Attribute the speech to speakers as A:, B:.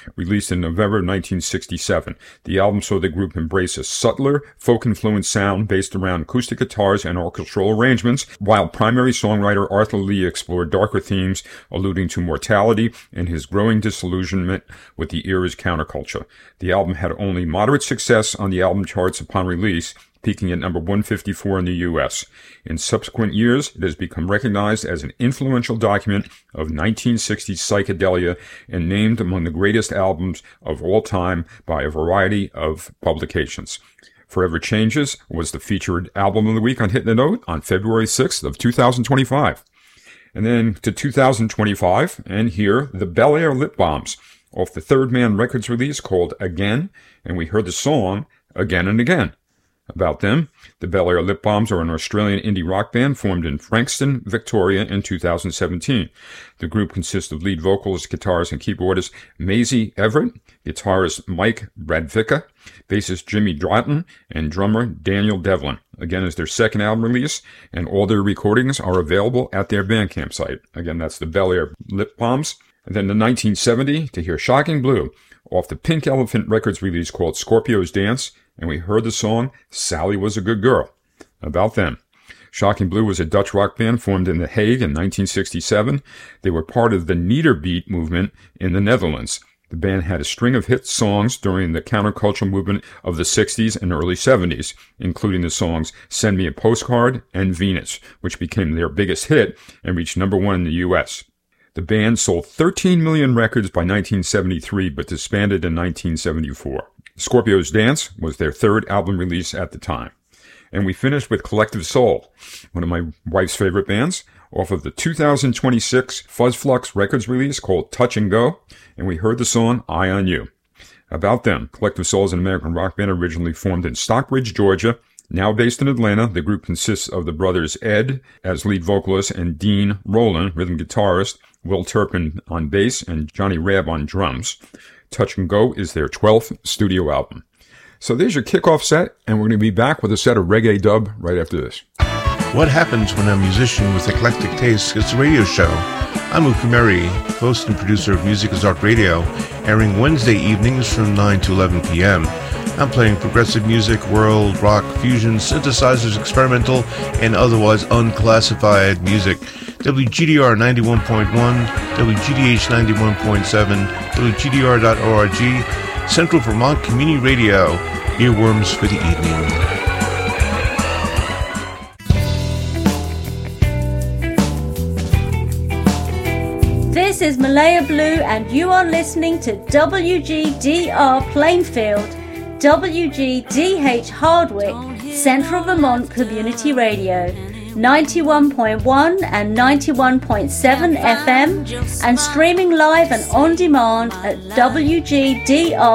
A: released in November 1967. The album saw the group embrace a subtler, folk-influenced sound based around acoustic guitars and orchestral arrangements, while primary songwriter Arthur Lee explored darker themes alluding to mortality and his growing disillusionment with the era's counterculture. The album had only moderate success on the album charts upon release, peaking at number 154 in the U.S. In subsequent years, it has become recognized as an influential document of 1960s psychedelia and named among the greatest albums of all time by a variety of publications. Forever Changes was the featured album of the week on Hitting the Note on February 6th of 2025. And then to 2025, and here, the Bel Air Lip Bombs, off the Third Man Records release called Again, and we heard the song Again and Again. About them, the Bel Air Lip Bombs are an Australian indie rock band formed in Frankston, Victoria in 2017. The group consists of lead vocalist, guitarist, and keyboardist Maisie Everett, guitarist Mike Bradvicka, bassist Jimmy Drotton, and drummer Daniel Devlin. Again, is their second album release, and all their recordings are available at their Bandcamp site. Again, that's the Bel Air Lip Bombs. And then in 1970, to hear Shocking Blue, off the Pink Elephant Records release called Scorpio's Dance, and we heard the song Sally Was a Good Girl. About them. Shocking Blue was a Dutch rock band formed in The Hague in 1967. They were part of the Nederbeat movement in the Netherlands. The band had a string of hit songs during the counterculture movement of the 60s and early 70s, including the songs Send Me a Postcard and Venus, which became their biggest hit and reached number 1 in the U.S. The band sold 13 million records by 1973, but disbanded in 1974. Scorpio's Dance was their third album release at the time. And we finished with Collective Soul, one of my wife's favorite bands, off of the 2026 Fuzzflux Records release called Touch and Go, and we heard the song Eye on You. About them, Collective Soul is an American rock band originally formed in Stockbridge, Georgia. Now based in Atlanta, the group consists of the brothers Ed as lead vocalist and Dean Rowland, rhythm guitarist, Will Turpin on bass, and Johnny Rabb on drums. Touch and Go is their 12th studio album. So there's your kickoff set, and we're going to be back with a set of reggae dub right after this.
B: What happens when a musician with eclectic tastes gets a radio show? I'm Uku Meri, host and producer of Music is Art Radio, airing Wednesday evenings from 9 to 11 p.m. I'm playing progressive music, world, rock, fusion, synthesizers, experimental, and otherwise unclassified music. WGDR 91.1, WGDH 91.7, WGDR.org, Central Vermont Community Radio, earworms for the evening.
C: This is Malaya Blue, and you are listening to WGDR Plainfield, WGDH Hardwick, Central Vermont Community Radio, 91.1 and 91.7 FM, and streaming live and on demand at WGDR.org.